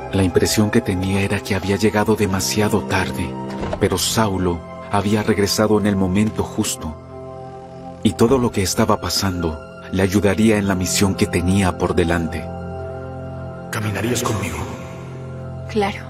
La impresión que tenía era que había llegado demasiado tarde, pero Saulo había regresado en el momento justo. Y todo lo que estaba pasando le ayudaría en la misión que tenía por delante. ¿Caminarías conmigo? Claro.